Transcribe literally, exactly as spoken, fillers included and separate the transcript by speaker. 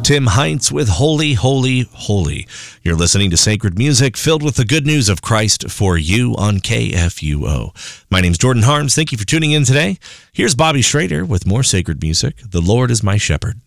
Speaker 1: Tim Heinz with Holy, Holy, Holy. You're listening to sacred music filled with the good news of Christ for you on K F U O. My name's Jordan Harms. Thank you for tuning in today. Here's Bobby Schrader with more sacred music. The Lord is my shepherd.